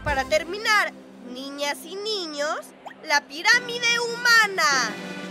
para terminar, niñas y niños, la pirámide humana.